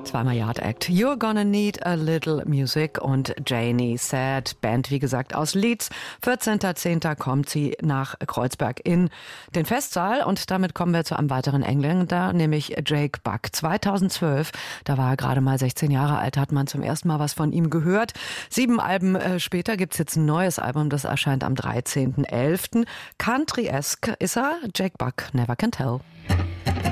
Zweimal Yard Act. You're gonna need a little music und Janie Sad, Band wie gesagt aus Leeds. 14.10. kommt sie nach Kreuzberg in den Festsaal und damit kommen wir zu einem weiteren Engländer, nämlich Jake Buck. 2012, da war er gerade mal 16 Jahre alt, hat man zum ersten Mal was von ihm gehört. 7 Alben später gibt's jetzt ein neues Album, das erscheint am 13.11. Country-esque ist er, Jake Buck, Never Can Tell.